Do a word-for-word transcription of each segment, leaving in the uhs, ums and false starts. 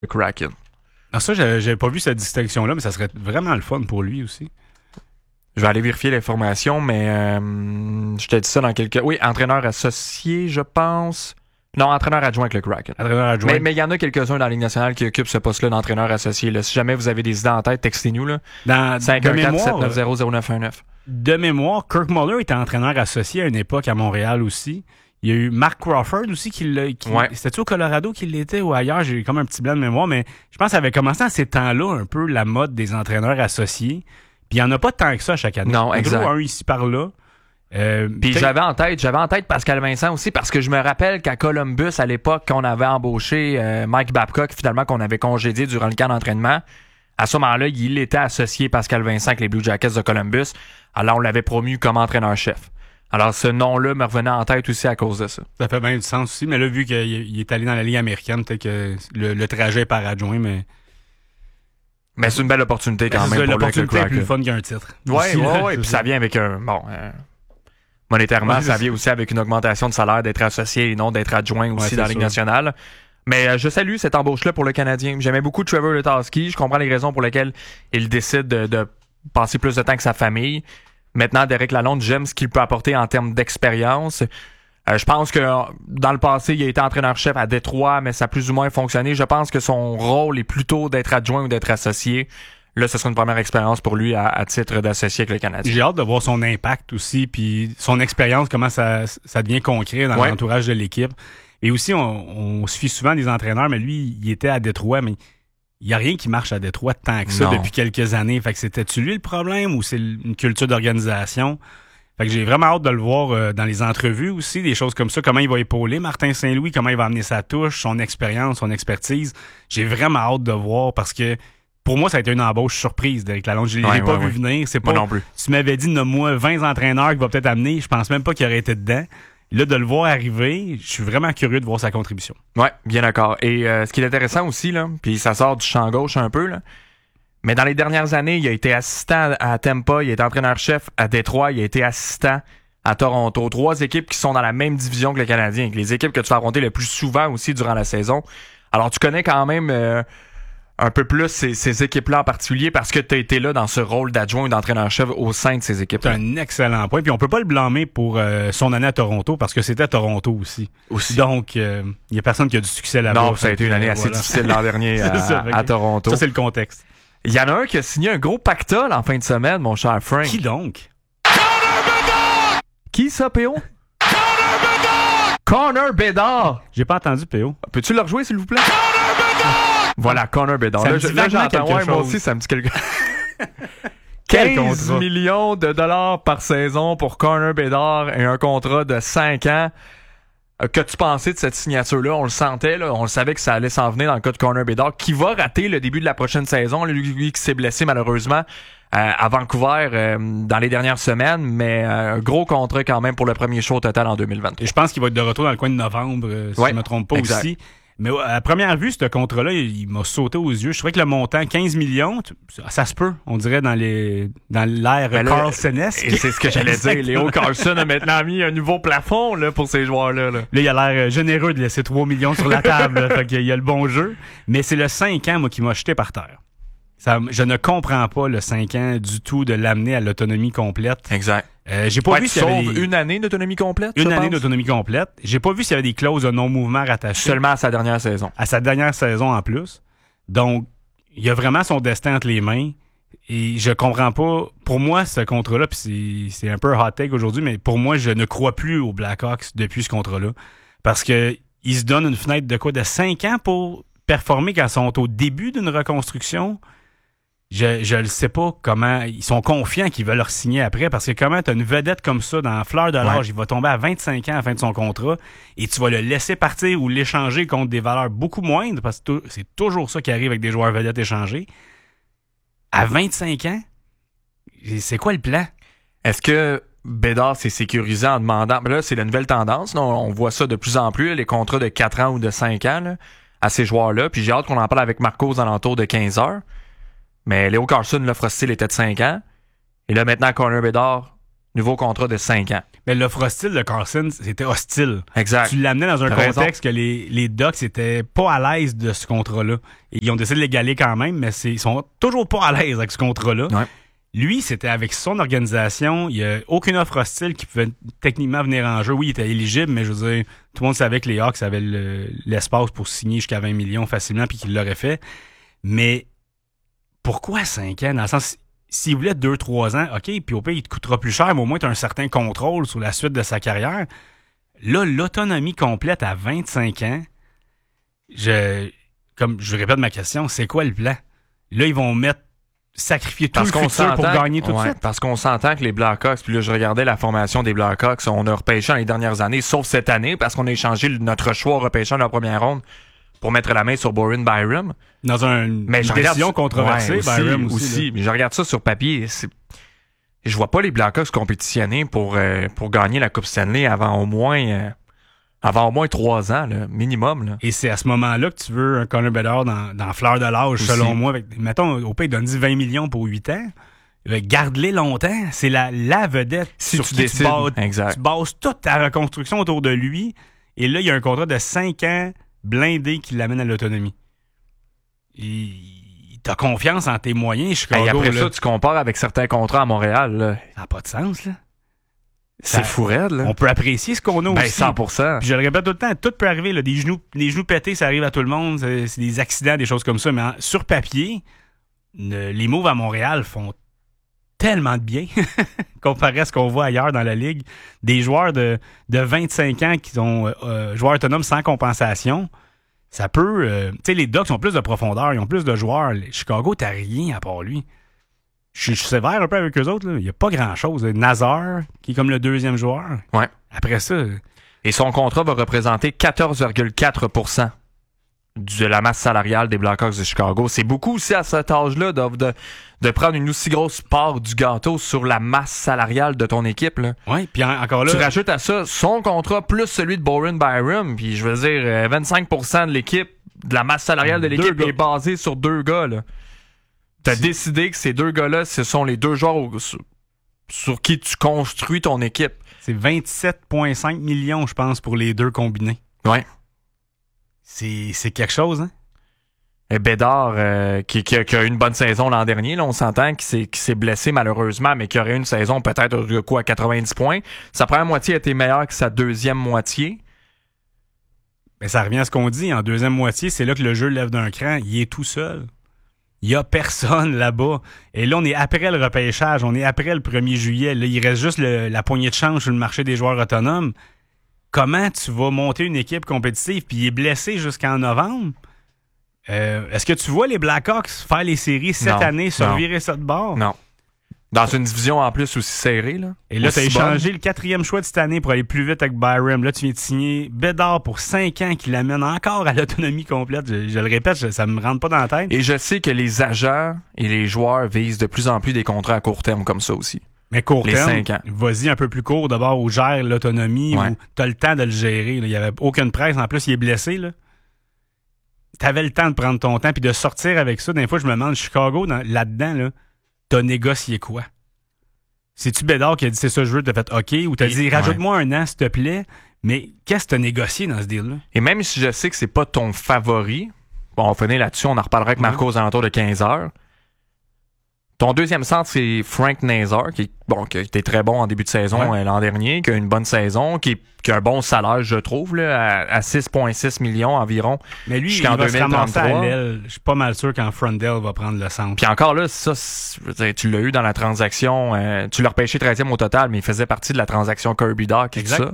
le Kraken. Ah, ça, j'avais, j'avais pas vu cette distinction-là, mais ça serait vraiment le fun pour lui aussi. Je vais aller vérifier l'information, mais euh, je te dis ça dans quelques... Oui, entraîneur associé, je pense. Non, entraîneur adjoint avec le Kraken. Entraîneur adjoint. Mais mais il y en a quelques-uns dans la Ligue nationale qui occupent ce poste-là d'entraîneur associé. Là. Si jamais vous avez des idées en tête, textez-nous. Là. Dans, cinq de un quatre sept mémoire, neuf zéro zéro neuf un neuf. de mémoire, Kirk Muller était entraîneur associé à une époque à Montréal aussi. Il y a eu Mark Crawford aussi qui l'a... Qui, Ouais. C'était-tu au Colorado qu'il l'était ou ailleurs? J'ai comme un petit blanc de mémoire, mais je pense que ça avait commencé à ces temps-là un peu la mode des entraîneurs associés. Puis il n'y en a pas tant que ça chaque année. Non, exact. Gros, un ici par là. Euh, Puis peut-être- j'avais en tête, j'avais en tête Pascal Vincent aussi, parce que je me rappelle qu'à Columbus, à l'époque, qu'on avait embauché euh, Mike Babcock, finalement, qu'on avait congédié durant le camp d'entraînement, à ce moment-là, il était associé Pascal Vincent avec les Blue Jackets de Columbus. Alors, on l'avait promu comme entraîneur-chef. Alors, ce nom-là me revenait en tête aussi à cause de ça. Ça fait bien du sens aussi. Mais là, vu qu'il il est allé dans la Ligue américaine, peut-être que le, le trajet est par adjoint, mais... Mais c'est une belle opportunité quand c'est même ça, pour le l'opportunité est plus Kraken. fun qu'un titre. Ouais, Aussi, ouais, là, ouais. c'est Puis ça. ça vient avec un... Bon... euh, monétairement, Ouais, c'est ça ça. vient aussi avec une augmentation de salaire d'être associé et non d'être adjoint aussi Ouais, c'est dans la Ligue sûr. nationale. Mais euh, je salue cette embauche-là pour le Canadien. J'aimais beaucoup Trevor Letowski. Je comprends les raisons pour lesquelles il décide de, de passer plus de temps que sa famille. Maintenant, Derek Lalonde, j'aime ce qu'il peut apporter en termes d'expérience. Euh, je pense que euh, dans le passé, il a été entraîneur-chef à Détroit, mais ça a plus ou moins fonctionné. Je pense que son rôle est plutôt d'être adjoint ou d'être associé. Là, ce sera une première expérience pour lui à, à titre d'associé avec le Canadien. J'ai hâte de voir son impact aussi, puis son expérience, comment ça, ça devient concret dans Ouais. l'entourage de l'équipe. Et aussi, on, on se fie souvent des entraîneurs, mais lui, il était à Détroit, mais il n'y a rien qui marche à Détroit tant que ça Non. depuis quelques années. Fait que c'était-tu lui le problème ou c'est une culture d'organisation? Fait que j'ai vraiment hâte de le voir euh, dans les entrevues aussi, des choses comme ça, comment il va épauler Martin Saint-Louis, comment il va amener sa touche, son expérience, son expertise. J'ai vraiment hâte de voir parce que pour moi, ça a été une embauche surprise d'Éric Lalonde. Je ne l'ai Ouais, pas ouais, vu ouais. venir. C'est Moi pas, non plus. tu m'avais dit, nomme-moi vingt entraîneurs qu'il va peut-être amener. Je pense même pas qu'il aurait été dedans. Là, de le voir arriver, je suis vraiment curieux de voir sa contribution. Ouais, bien d'accord. Et euh, ce qui est intéressant aussi, là, puis ça sort du champ gauche un peu, là, mais dans les dernières années, il a été assistant à Tampa, il a été entraîneur-chef à Détroit, il a été assistant à Toronto. Trois équipes qui sont dans la même division que le Canadien, les équipes que tu vas affronter le plus souvent aussi durant la saison. Alors, tu connais quand même euh, un peu plus ces, ces équipes-là en particulier parce que tu as été là dans ce rôle d'adjoint ou d'entraîneur-chef au sein de ces C'est équipes-là. un excellent point. Puis on peut pas le blâmer pour euh, son année à Toronto parce que c'était à Toronto aussi. Aussi. Donc, il y a personne qui a du succès là-bas. Non, ça a Fait été une que, année euh, assez voilà. difficile l'an dernier à, C'est ça, fait que à Toronto. Ça, c'est le contexte. Il y en a un qui a signé un gros pactole en fin de semaine, mon cher Frank. Qui donc? Qui ça, P O? Connor Bedard! J'ai pas entendu, P O. Peux-tu le rejouer, s'il vous plaît? Voilà, Connor Bedard. Ça me Là, dit je- là, vaguement j'entends, quelque ouais, moi chose. aussi, ça me dit quelque Quel quinze contrat? millions de dollars par saison pour Connor Bedard et un contrat de cinq ans. Euh, Qu'as-tu pensé de cette signature-là? On le sentait, là, on le savait que ça allait s'en venir dans le cas de Connor Bedard, qui va rater le début de la prochaine saison. Lui, lui qui s'est blessé malheureusement euh, à Vancouver euh, dans les dernières semaines, mais euh, un gros contrat quand même pour le premier show au total en deux mille vingt-trois. Et je pense qu'il va être de retour dans le coin de novembre, euh, si Ouais, je me trompe pas exact. aussi. Mais ouais, à première vue, ce contrat-là, il, il m'a sauté aux yeux. Je trouvais que le montant, quinze millions, tu- ça, ça se peut, on dirait, dans les dans l'ère Ben là, Carlsonesque. Et c'est ce que j'allais dire. Léo Exactement. Carlson a maintenant mis un nouveau plafond là, pour ces joueurs-là. Là. Là, il a l'air euh, généreux de laisser trois millions sur la table. là, fait qu'il y a le bon jeu. Mais c'est le cinq ans, moi, qui m'a jeté par terre. Ça, je ne comprends pas le cinq ans du tout de l'amener à l'autonomie complète. Exact. Euh, j'ai pas Ouais, vu tu s'il y avait sauves des- une année d'autonomie complète. une je année pense. d'autonomie complète. J'ai pas vu s'il y avait des clauses de non-mouvement rattachées Seulement à sa dernière saison. à sa dernière saison en plus. Donc, il y a vraiment son destin entre les mains. Et je comprends pas. Pour moi, ce contrat-là, puis c'est, c'est un peu hot take aujourd'hui, mais pour moi, je ne crois plus aux Blackhawks depuis ce contrat-là. Parce que ils se donnent une fenêtre de quoi? De cinq ans pour performer quand ils sont au début d'une reconstruction. Je je le sais pas comment. Ils sont confiants qu'ils veulent leur signer après parce que comment t'as une vedette comme ça dans la fleur de l'âge, Ouais. il va tomber à vingt-cinq ans à la fin de son contrat et tu vas le laisser partir ou l'échanger contre des valeurs beaucoup moindres parce que tou- c'est toujours ça qui arrive avec des joueurs vedettes échangés. À vingt-cinq ans, c'est quoi le plan? Est-ce que Bédard s'est sécurisé en demandant... Ben là, c'est la nouvelle tendance. Là. On voit ça de plus en plus, les contrats de quatre ans ou de cinq ans là, à ces joueurs-là. Puis j'ai hâte qu'on en parle avec Marco aux alentours de quinze heures. Mais Léo Carlson, l'offre style était de cinq ans. Et là, maintenant, Connor Bedard, nouveau contrat de cinq ans. Mais l'offre hostile de Carson, c'était hostile. Exact. Tu l'amenais dans un T'as contexte raison. que les, les Ducks étaient pas à l'aise de ce contrat-là. Et ils ont décidé de l'égaler quand même, mais c'est, ils sont toujours pas à l'aise avec ce contrat-là. Ouais. Lui, c'était avec son organisation. Il n'y a aucune offre hostile qui pouvait techniquement venir en jeu. Oui, il était éligible, mais je veux dire, tout le monde savait que les Hawks avaient le- l'espace pour signer jusqu'à vingt millions facilement puis qu'ils l'auraient fait. Mais pourquoi cinq ans? Dans le sens, s'il voulait deux trois ans, OK, puis au pire, il te coûtera plus cher, mais au moins, tu as un certain contrôle sur la suite de sa carrière. Là, l'autonomie complète à vingt-cinq ans, je, comme je répète ma question, c'est quoi le plan? Là, ils vont mettre sacrifier tout Parce le qu'on futur pour s'entend- gagner tout de ouais, suite. Parce qu'on s'entend que les Blackhawks, puis là, je regardais la formation des Blackhawks, on a repêché dans les dernières années, sauf cette année, parce qu'on a échangé le- notre choix au repêchage de la première ronde pour mettre la main sur Bowen Byram. Dans un, Mais une je regarde décision ça- controversée, ouais, aussi, Byram aussi. aussi. là. Mais je regarde ça sur papier. c'est- Je vois pas les Blackhawks compétitionner pour, euh, pour gagner la Coupe Stanley avant au moins euh, avant au moins trois ans, là, minimum. Là. Et c'est à ce moment-là que tu veux un Connor Bedard dans, dans fleur de l'âge, Aussi. selon moi. Avec, mettons, au pays, donne-y vingt millions pour huit ans. Euh, Garde-les longtemps. C'est la, la vedette Si sur tu qui décides, bases, exact. tu bases toute ta reconstruction autour de lui. Et là, il y a un contrat de cinq ans blindé qui l'amène à l'autonomie. Il, t'as confiance en tes moyens, Chicago. Et après là. ça, tu compares avec certains contrats à Montréal. Là. Ça n'a pas de sens, là. C'est Ça- fou raide, là. On peut apprécier ce qu'on a Ben, aussi. cent pour cent. Puis je le répète tout le temps, tout peut arriver. Là, des genoux, des genoux pétés, ça arrive à tout le monde. C'est, c'est des accidents, des choses comme ça. Mais en- sur papier, ne- les moves à Montréal font tellement de bien comparé à ce qu'on voit ailleurs dans la Ligue. Des joueurs de, de vingt-cinq ans qui sont euh, euh, joueurs autonomes sans compensation. Ça peut... euh, tu sais, les Ducks ont plus de profondeur, ils ont plus de joueurs. Les Chicago, t'as rien à part lui. Je suis je suis sévère un peu avec eux autres. là. Il n'y a pas grand-chose. Nazar, qui est comme le deuxième joueur. Ouais. Après ça... Et son contrat va représenter quatorze virgule quatre pour cent de la masse salariale des Blackhawks de Chicago. C'est beaucoup aussi à cet âge-là de, de, de prendre une aussi grosse part du gâteau sur la masse salariale de ton équipe. Là. Oui, puis en- encore là... Tu rajoutes à ça son contrat plus celui de Bowen Byram, puis je veux dire, euh, vingt-cinq pour cent de l'équipe, de la masse salariale de Deux l'équipe gars. est basée sur deux gars. Là. T'as C'est- décidé que ces deux gars-là, ce sont les deux joueurs au- sur, sur qui tu construis ton équipe. C'est vingt-sept virgule cinq millions, je pense, pour les deux combinés. Ouais. C'est, c'est quelque chose, hein? Et Bédard, euh, qui, qui a, qui a eu une bonne saison l'an dernier, là, on s'entend, qui s'est, qui s'est blessé malheureusement, mais qui aurait eu une saison peut-être de quoi, quatre-vingt-dix points. Sa première moitié a été meilleure que sa deuxième moitié. Mais ça revient à ce qu'on dit. En deuxième moitié, c'est là que le jeu lève d'un cran. Il est tout seul. Il y a personne là-bas. Et là, on est après le repêchage. On est après le premier juillet. Là, il reste juste le- la poignée de change sur le marché des joueurs autonomes. Comment tu vas monter une équipe compétitive? Puis il est blessé jusqu'en novembre. Euh, est-ce que tu vois les Blackhawks faire les séries cette Non, année, se non. revirer ça de bord? Non. Dans une division en plus aussi serrée. Là. Et là, tu as Aussi bonne. échangé le quatrième choix de cette année pour aller plus vite avec Byram. Là, tu viens de signer Bédard pour cinq ans qui l'amène encore à l'autonomie complète. Je, je le répète, je- ça me rentre pas dans la tête. Et je sais que les agents et les joueurs visent de plus en plus des contrats à court terme comme ça aussi. Mais court les terme, cinq ans. vas-y un peu plus court d'abord où gère l'autonomie, Ouais. où tu as le temps de le gérer. là. Il n'y avait aucune presse. En plus, il est blessé. Tu avais le temps de prendre ton temps puis de sortir avec ça. Des fois, je me demande, Chicago, dans- là-dedans, là, t'as négocié quoi? C'est-tu Bédard qui a dit c'est ça je veux, t'as fait OK, ou t'as Et- dit rajoute-moi un an, s'il te plaît, mais qu'est-ce que t'as négocié dans ce deal-là? Et même si je sais que c'est pas ton favori, bon, on finit là-dessus, on en reparlera avec Marco aux alentours de quinze heures. Ton deuxième centre, c'est Frank Nazar, qui, bon, qui a été très bon en début de saison Ouais. euh, l'an dernier, qui a une bonne saison, qui, qui a un bon salaire, je trouve, là, à, à six virgule six millions environ. Mais lui, il Jusqu'en va se ramasser à deux mille trente-trois. l'aile. Je suis pas mal sûr qu'en Frondell va prendre le centre. Puis encore là, ça, c'est- je veux dire, tu l'as eu dans la transaction, euh, tu l'as repêché treizième au total, mais il faisait partie de la transaction Kirby Doc et tout Exact. ça.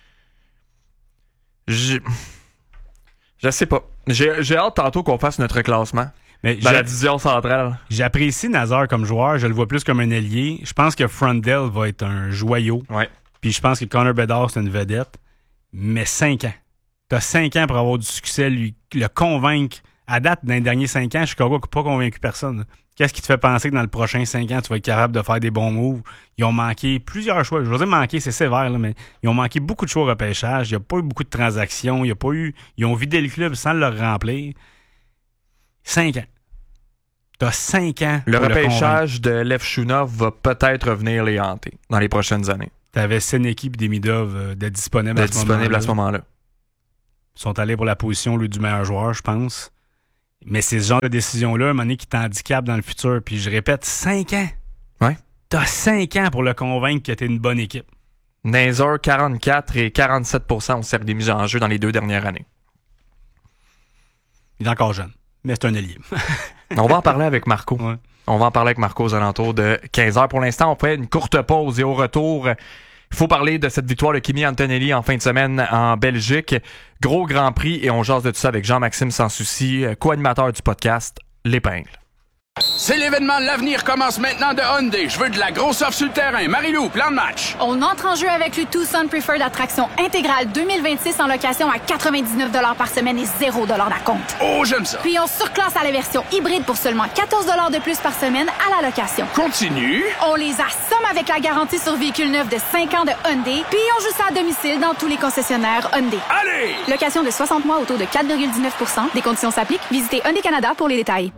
Je, je sais pas. J'ai, j'ai hâte tantôt qu'on fasse notre classement Mais dans j'a- la division centrale. j'apprécie Nazar comme joueur. Je le vois plus comme un ailier. Je pense que Frondell va être un joyau. Ouais. Puis je pense que Connor Bedard, c'est une vedette. Mais cinq ans. T'as cinq ans pour avoir du succès, lui, le convaincre. À date, dans les derniers cinq ans, Chicago n'a pas convaincu personne. là. Qu'est-ce qui te fait penser que dans le prochain cinq ans, tu vas être capable de faire des bons moves? Ils ont manqué plusieurs choix. Je veux dire manquer, c'est sévère, là, mais ils ont manqué beaucoup de choix au repêchage. Il n'y a pas eu beaucoup de transactions. Il y a pas eu. Ils ont vidé le club sans le remplir. Cinq ans. T'as cinq ans. Le pour convaincre. repêchage de Lev Shunov va peut-être venir les hanter dans les prochaines années. Tu avais Seneki et Demidov euh, d'être disponibles à ce disponible moment-là. à ce moment-là. Ils sont allés pour la position lui, du meilleur joueur, je pense. Mais c'est ce genre de décision-là, à un moment donné, qui t'handicape dans le futur. Puis je répète, cinq ans. Ouais. T'as cinq ans pour le convaincre que t'es une bonne équipe. Nazar, quarante-quatre et quarante-sept pour cent au cercle des mises en jeu dans les deux dernières années. Il est encore jeune, mais c'est un allié. On va en parler avec Marco. Ouais. On va en parler avec Marco aux alentours de quinze heures. Pour l'instant, on fait une courte pause et au retour, il faut parler de cette victoire de Kimi Antonelli en fin de semaine en Belgique. Gros Grand Prix et on jase de tout ça avec Jean-Maxime Sanssouci, co-animateur du podcast L'Épingle. C'est l'événement de l'avenir commence maintenant de Hyundai. Je veux de la grosse offre sur le terrain. Marie-Lou, plan de match. On entre en jeu avec le Tucson Preferred Attraction intégrale deux mille vingt-six en location à quatre-vingt-dix-neuf dollars par semaine et zéro dollars d'acompte. Oh, j'aime ça. Puis on surclasse à la version hybride pour seulement quatorze dollars de plus par semaine à la location. Continue. On les assomme avec la garantie sur véhicule neuf de cinq ans de Hyundai. Puis on joue ça à domicile dans tous les concessionnaires Hyundai. Allez! Location de soixante mois au taux de quatre virgule dix-neuf pour cent. Des conditions s'appliquent. Visitez Hyundai Canada pour les détails.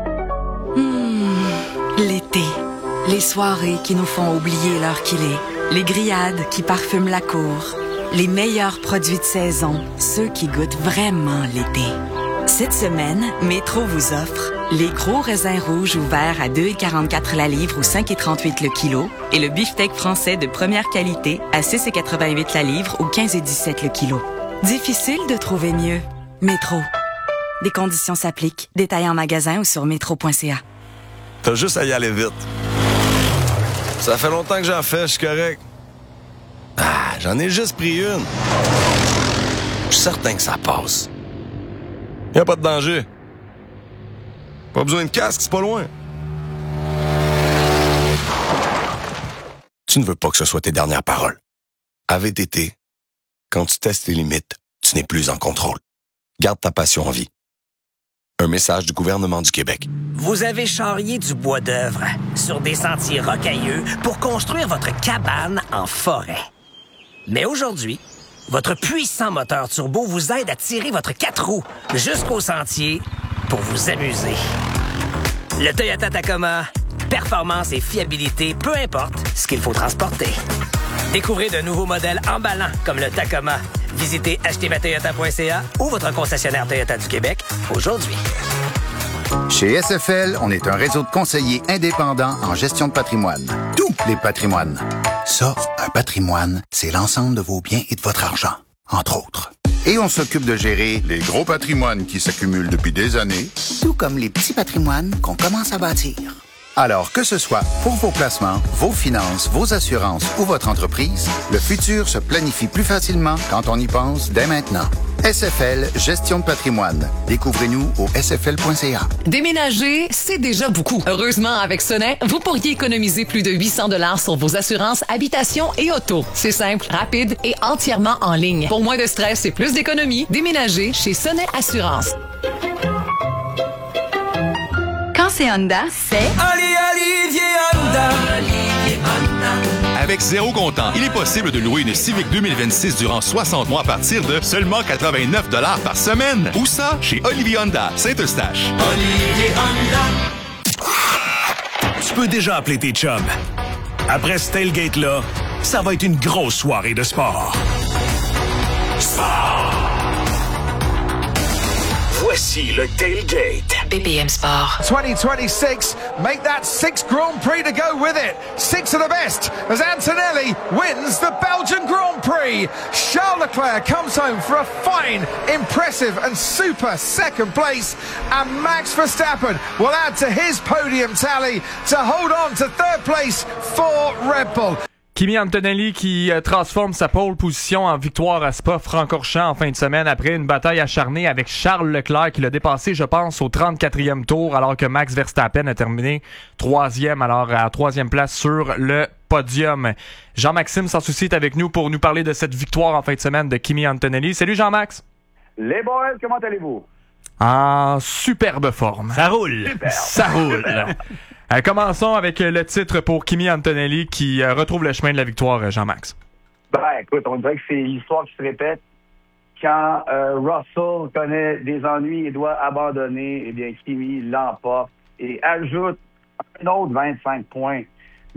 L'été, les soirées qui nous font oublier l'heure qu'il est, les grillades qui parfument la cour, les meilleurs produits de saison, ceux qui goûtent vraiment l'été. Cette semaine, Métro vous offre les gros raisins rouges ouverts à deux virgule quarante-quatre la livre ou cinq virgule trente-huit le kilo et le beefsteak français de première qualité à six virgule quatre-vingt-huit la livre ou quinze virgule dix-sept le kilo. Difficile de trouver mieux. Métro. Des conditions s'appliquent. Détails en magasin ou sur métro point c a. T'as juste à y aller vite. Ça fait longtemps que j'en fais, je suis correct. Ah, j'en ai juste pris une. Je suis certain que ça passe. Y a pas de danger. Pas besoin de casque, c'est pas loin. Tu ne veux pas que ce soit tes dernières paroles. À V T T, quand tu testes tes limites, tu n'es plus en contrôle. Garde ta passion en vie. Un message du gouvernement du Québec. Vous avez charrié du bois d'œuvre sur des sentiers rocailleux pour construire votre cabane en forêt. Mais aujourd'hui, votre puissant moteur turbo vous aide à tirer votre quatre roues jusqu'au sentier pour vous amuser. Le Toyota Tacoma, performance et fiabilité, peu importe ce qu'il faut transporter. Découvrez de nouveaux modèles emballants comme le Tacoma. Visitez acheter ma toyota point c a ou votre concessionnaire Toyota du Québec aujourd'hui. Chez S F L, on est un réseau de conseillers indépendants en gestion de patrimoine. Tous les patrimoines. Ça, un patrimoine, c'est l'ensemble de vos biens et de votre argent, entre autres. Et on s'occupe de gérer les gros patrimoines qui s'accumulent depuis des années, tout comme les petits patrimoines qu'on commence à bâtir. Alors, que ce soit pour vos placements, vos finances, vos assurances ou votre entreprise, le futur se planifie plus facilement quand on y pense dès maintenant. S F L Gestion de patrimoine. Découvrez-nous au s f l point c a. Déménager, c'est déjà beaucoup. Heureusement, avec Sonnet, vous pourriez économiser plus de huit cents dollars sur vos assurances habitation et auto. C'est simple, rapide et entièrement en ligne. Pour moins de stress et plus d'économie, déménagez chez Sonnet Assurance. Quand c'est Honda, c'est... Ali, Olivier Honda. Olivier Honda. Avec zéro comptant, il est possible de louer une Civic deux mille vingt-six durant soixante mois à partir de seulement quatre-vingt-neuf dollars par semaine. Où ça? Chez Olivier Honda, Saint-Eustache. Olivier Honda. Tu peux déjà appeler tes chums. Après ce tailgate-là, ça va être une grosse soirée de sport. Sport! Voici le tailgate. B P M Sport. twenty twenty-six, make that sixth Grand Prix to go with it. Six of the best as Antonelli wins the Belgian Grand Prix. Charles Leclerc comes home for a fine, impressive and super second place. And Max Verstappen will add to his podium tally to hold on to third place for Red Bull. Kimi Antonelli qui euh, transforme sa pole position en victoire à Spa-Francorchamps en fin de semaine après une bataille acharnée avec Charles Leclerc qui l'a dépassé, je pense, au trente-quatrième tour alors que Max Verstappen a terminé troisième, alors à troisième place sur le podium. Jean-Maxime Sanssouci est avec nous pour nous parler de cette victoire en fin de semaine de Kimi Antonelli. Salut Jean-Max! Les boys, comment allez-vous? En superbe forme. Ça roule! Super. Ça roule! Euh, commençons avec le titre pour Kimi Antonelli qui euh, retrouve le chemin de la victoire, euh, Jean-Max. Ben, écoute, on dirait que c'est l'histoire qui se répète. Quand euh, Russell connaît des ennuis et doit abandonner, eh bien, Kimi l'emporte et ajoute un autre vingt-cinq points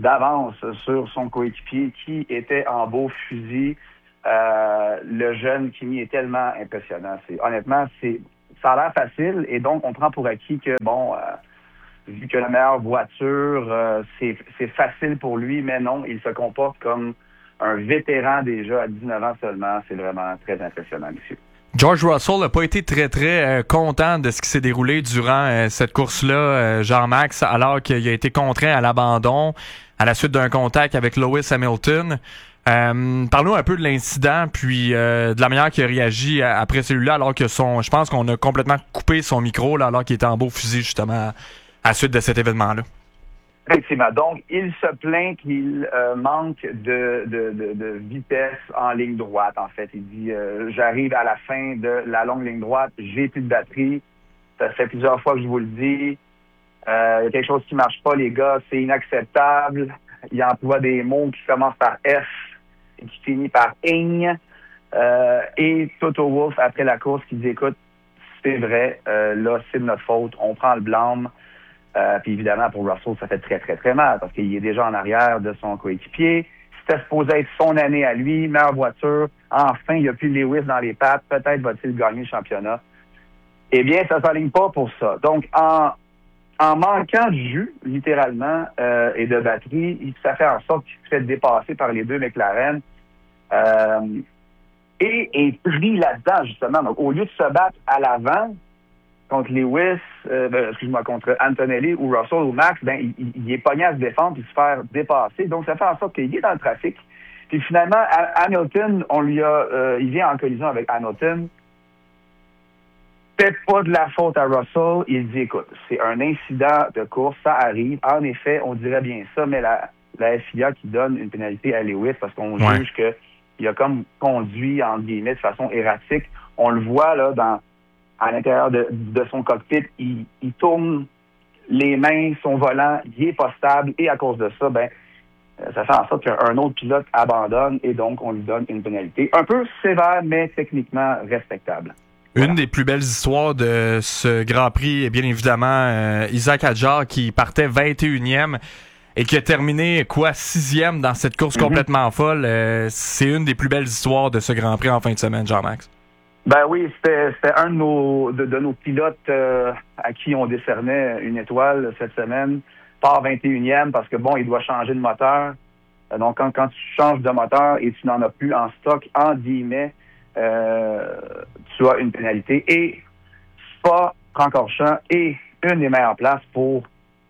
d'avance sur son coéquipier qui était en beau fusil. Euh, le jeune Kimi est tellement impressionnant. C'est, honnêtement, c'est, ça a l'air facile et donc on prend pour acquis que, bon, euh, vu que la meilleure voiture, euh, c'est, c'est facile pour lui, mais non, il se comporte comme un vétéran déjà à dix-neuf ans seulement. C'est vraiment très impressionnant, monsieur. George Russell n'a pas été très, très euh, content de ce qui s'est déroulé durant euh, cette course-là, euh, Jean-Max, alors qu'il a été contraint à l'abandon à la suite d'un contact avec Lewis Hamilton. Euh, parle-nous un peu de l'incident, puis euh, de la manière qu'il a réagi à, après celui-là, alors que son, je pense qu'on a complètement coupé son micro, là, alors qu'il était en beau fusil, justement, à, à la suite de cet événement-là. Effectivement. Donc, il se plaint qu'il euh, manque de, de, de, de vitesse en ligne droite, en fait. Il dit euh, « J'arrive à la fin de la longue ligne droite, j'ai plus de batterie. Ça fait plusieurs fois que je vous le dis. Euh, il y a quelque chose qui marche pas, les gars. C'est inacceptable. » Il emploie des mots qui commencent par F et qui finissent par « ing euh, ». Et Toto Wolff, après la course, qui dit « Écoute, c'est vrai, euh, là, c'est de notre faute. On prend le blâme. » Euh, puis évidemment, pour Russell, ça fait très, très, très mal parce qu'il est déjà en arrière de son coéquipier. C'était supposé être son année à lui, meilleure voiture. Enfin, il n'y a plus Lewis dans les pattes. Peut-être va-t-il gagner le championnat. Eh bien, ça ne s'aligne pas pour ça. Donc, en, en manquant de jus, littéralement, euh, et de batterie, ça fait en sorte qu'il se fait dépasser par les deux McLaren. Euh, et est pris là-dedans, justement. Donc, au lieu de se battre à l'avant, contre Lewis, euh, ben, excuse-moi, contre Antonelli ou Russell ou Max, ben, il, il est pogné à se défendre et se faire dépasser. Donc, ça fait en sorte qu'il est dans le trafic. Puis finalement, Hamilton, on lui a, euh, il vient en collision avec Hamilton. Peut-être pas de la faute à Russell. Il dit, écoute, c'est un incident de course, ça arrive. En effet, on dirait bien ça, mais la, la F I A qui donne une pénalité à Lewis parce qu'on ouais. juge qu'il a comme conduit, en guillemets, de façon erratique. On le voit, là, dans à l'intérieur de, de son cockpit, il, il tourne les mains, son volant, il est pas stable, et à cause de ça, ben, ça fait en sorte qu'un autre pilote abandonne, et donc on lui donne une pénalité un peu sévère, mais techniquement respectable. Une Voilà. des plus belles histoires de ce Grand Prix est bien évidemment euh, Isaac Hadjar qui partait vingt et unième et qui a terminé, quoi, sixième dans cette course mm-hmm. complètement folle. Euh, c'est une des plus belles histoires de ce Grand Prix en fin de semaine, Jean-Max. Ben oui, c'était, c'était un de nos, de, de nos pilotes euh, à qui on décernait une étoile cette semaine. Part vingt et unième parce que, bon, il doit changer de moteur. Euh, donc, quand, quand tu changes de moteur et tu n'en as plus en stock, en guillemets, euh, tu as une pénalité. Et Spa, Francorchamps est une des meilleures places pour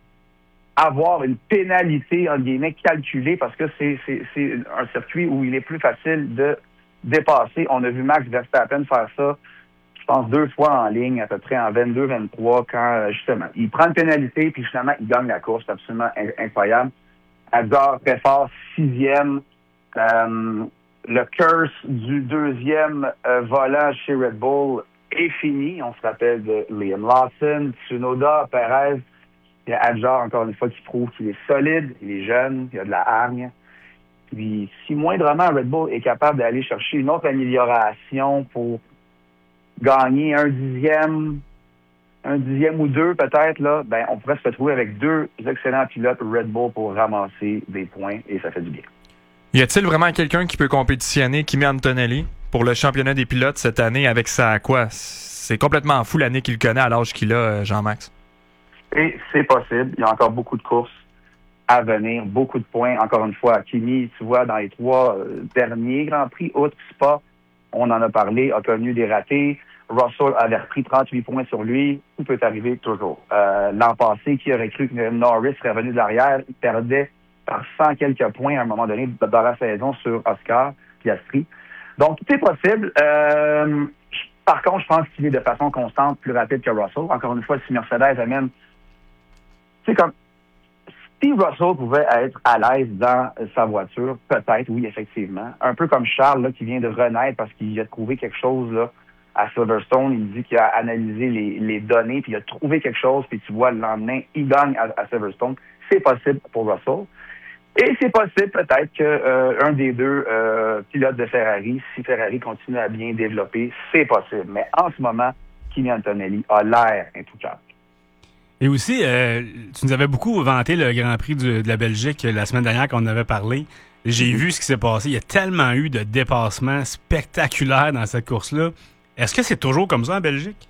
avoir une pénalité, en guillemets, calculée parce que c'est, c'est, c'est un circuit où il est plus facile de dépasser. On a vu Max Verstappen faire ça, je pense, deux fois en ligne, à peu près en vingt-deux vingt-trois, quand, justement, il prend une pénalité, puis finalement, il gagne la course. C'est absolument incroyable. Hadjar, très fort, sixième. Euh, le curse du deuxième euh, volant chez Red Bull est fini. On se rappelle de Liam Lawson, Tsunoda, Perez. Il y a Hadjar, encore une fois, qui prouve qu'il est solide, il est jeune, il a de la hargne. Puis, si moindrement Red Bull est capable d'aller chercher une autre amélioration pour gagner un dixième, un dixième ou deux peut-être, là, ben, on pourrait se retrouver avec deux excellents pilotes Red Bull pour ramasser des points et ça fait du bien. Y a-t-il vraiment quelqu'un qui peut compétitionner Kimi Antonelli pour le championnat des pilotes cette année avec sa quoi? C'est complètement fou l'année qu'il connaît à l'âge qu'il a, Jean-Max. Et c'est possible. Il y a encore beaucoup de courses à venir, beaucoup de points. Encore une fois, Kimi, tu vois, dans les trois euh, derniers Grands Prix, outre Spa, on en a parlé, a connu des ratés. Russell avait repris trente-huit points sur lui. Tout peut arriver toujours. Euh, l'an passé, qui aurait cru que Norris serait revenu de l'arrière, il perdait par cent quelques points à un moment donné dans la saison sur Oscar Piastri. Donc, tout est possible. Euh, par contre, je pense qu'il est de façon constante plus rapide que Russell. Encore une fois, si Mercedes amène... C'est comme... Si Russell pouvait être à l'aise dans sa voiture, peut-être, oui, effectivement. Un peu comme Charles, là, qui vient de renaître parce qu'il a trouvé quelque chose là, à Silverstone. Il dit qu'il a analysé les, les données, puis il a trouvé quelque chose, puis tu vois, le lendemain, il gagne à, à Silverstone. C'est possible pour Russell. Et c'est possible, peut-être, qu'un euh, des deux euh, pilotes de Ferrari, si Ferrari continue à bien développer, c'est possible. Mais en ce moment, Kimi Antonelli a l'air intouchable. Et aussi, euh, tu nous avais beaucoup vanté le Grand Prix du, de la Belgique la semaine dernière qu'on en avait parlé. J'ai mm-hmm. vu ce qui s'est passé. Il y a tellement eu de dépassements spectaculaires dans cette course-là. Est-ce que c'est toujours comme ça en Belgique?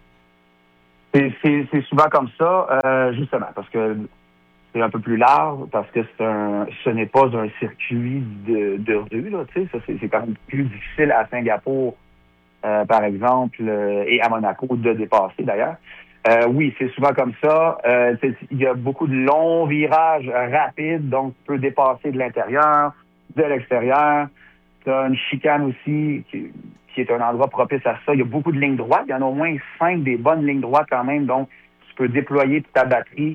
C'est, c'est, c'est souvent comme ça, euh, justement, parce que c'est un peu plus large, parce que c'est un, ce n'est pas un circuit de, de rue, là, tu sais, ça, c'est, c'est quand même plus difficile à Singapour, euh, par exemple, euh, et à Monaco de dépasser, d'ailleurs. Euh, oui, c'est souvent comme ça. Euh, il y a beaucoup de longs virages rapides, donc tu peux dépasser de l'intérieur, de l'extérieur. Tu as une chicane aussi qui, qui est un endroit propice à ça. Il y a beaucoup de lignes droites. Il y en a au moins cinq des bonnes lignes droites quand même, donc tu peux déployer toute ta batterie.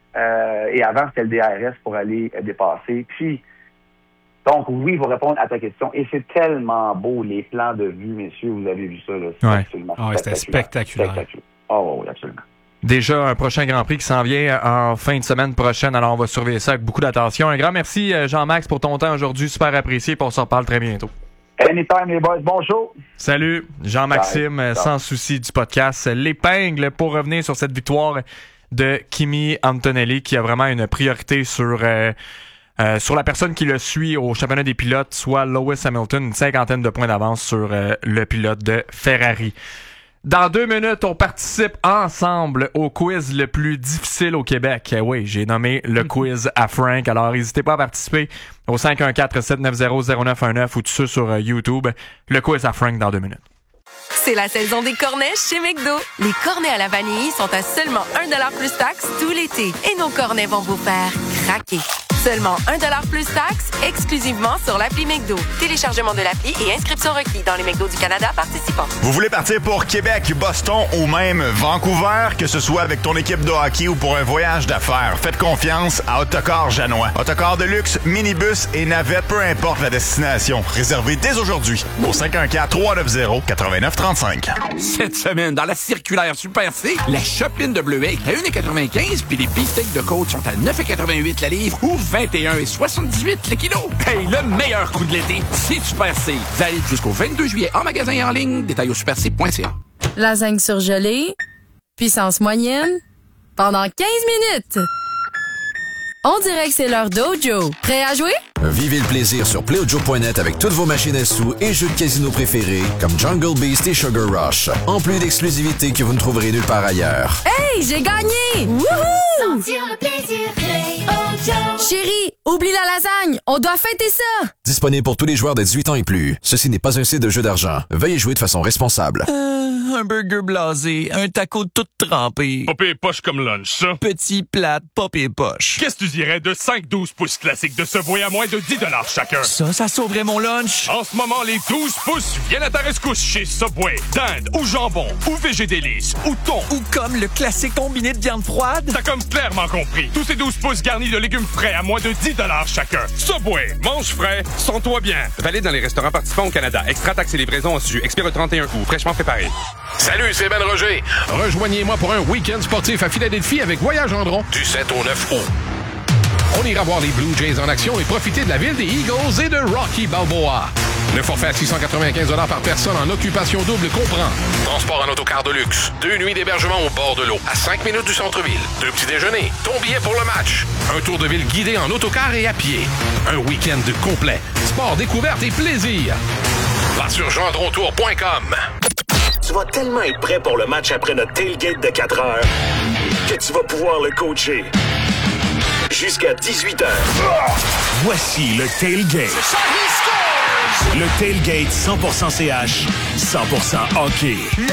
Euh, et avant, c'était le D R S pour aller euh, dépasser. Puis, donc, oui, pour répondre à ta question. Et c'est tellement beau, les plans de vue, messieurs. Vous avez vu ça, là. C'est ouais. absolument oh, spectaculaire. C'était spectaculaire. spectaculaire. Oh, oui, absolument. Déjà, un prochain Grand Prix qui s'en vient en fin de semaine prochaine. Alors, on va surveiller ça avec beaucoup d'attention. Un grand merci, Jean-Max, pour ton temps aujourd'hui. Super apprécié. Puis on s'en reparle très bientôt. Anytime, les boys. Bon show. Salut. Jean-Maxime, Bye. sans souci du podcast. L'épingle pour revenir sur cette victoire de Kimi Antonelli, qui a vraiment une priorité sur euh, euh, sur la personne qui le suit au championnat des pilotes, soit Lewis Hamilton, une cinquantaine de points d'avance sur euh, le pilote de Ferrari. Dans deux minutes, on participe ensemble au quiz le plus difficile au Québec. Oui, j'ai nommé le quiz à Frank. Alors, n'hésitez pas à participer au cinq un quatre, sept neuf zéro, zéro neuf un neuf ou tout ça sur euh, YouTube. Le quiz à Frank dans deux minutes. C'est la saison des cornets chez McDo. Les cornets à la vanille sont à seulement un dollar plus taxe tout l'été. Et nos cornets vont vous faire craquer. Seulement un dollar plus taxe, exclusivement sur l'appli McDo. Téléchargement de l'appli et inscription requis dans les McDo du Canada participants. Vous voulez partir pour Québec, Boston ou même Vancouver, que ce soit avec ton équipe de hockey ou pour un voyage d'affaires, faites confiance à Autocar Janois. Autocar de luxe, minibus et navette, peu importe la destination. Réservez dès aujourd'hui au cinq un quatre, trois neuf zéro, neuf neuf trois cinq. Cette semaine, dans la circulaire Super C, la Chopeline de bleuet est à un virgule quatre-vingt-quinze puis les beefsteaks de côte sont à neuf virgule quatre-vingt-huit la livre ou vingt et un virgule soixante-dix-huit le kilo. Hey, le meilleur coup de l'été, c'est Super C. Valide jusqu'au vingt-deux juillet en magasin et en ligne. Détail au super c point c a. Lasagne surgelée, puissance moyenne, pendant quinze minutes. On dirait que c'est l'heure d'Ojo. Prêt à jouer? Vivez le plaisir sur play ojo point net avec toutes vos machines à sous et jeux de casino préférés comme Jungle Beast et Sugar Rush. En plus d'exclusivités que vous ne trouverez nulle part ailleurs. Hey, j'ai gagné! Wouhou! Sentir le plaisir, Play Ojo. Chérie, oublie la lasagne, on doit fêter ça! Disponible pour tous les joueurs de dix-huit ans et plus. Ceci n'est pas un site de jeu d'argent. Veuillez jouer de façon responsable. Euh, un burger blasé, un taco tout trempé. Popé et poche comme lunch, ça. Petit, plate, popé et poche. Qu'est-ce que tu dirais de cinq douze pouces classiques de Subway à moins de dix dollars chacun? Ça, ça sauverait mon lunch. En ce moment, les douze pouces viennent à ta rescousse chez Subway. Dinde ou jambon ou végédélice ou thon. Ou comme le classique combiné de viande froide. T'as comme clairement compris. Tous ces douze pouces garnis de légumes frais à moins de dix dollars chacun. Subway, mange frais, sens-toi bien. Valide dans les restaurants participants au Canada. Extra taxes et livraison en su. Expire le trente et un août. Fraîchement préparé. Salut, c'est Ben Roger. Rejoignez-moi pour un week-end sportif à Philadelphie avec Voyage Gendron du sept au neuf août. On ira voir les Blue Jays en action et profiter de la ville des Eagles et de Rocky Balboa. Le forfait à six cent quatre-vingt-quinze dollars par personne en occupation double comprend transport en autocar de luxe, deux nuits d'hébergement au bord de l'eau, à cinq minutes du centre-ville, deux petits déjeuners, ton billet pour le match, un tour de ville guidé en autocar et à pied, un week-end complet, sport, découverte et plaisir. Va sur gendron tour point com. Tu vas tellement être prêt pour le match après notre tailgate de quatre heures que tu vas pouvoir le coacher jusqu'à dix-huit heures. Voici le tailgate. Le tailgate cent pour cent C H, cent pour cent hockey.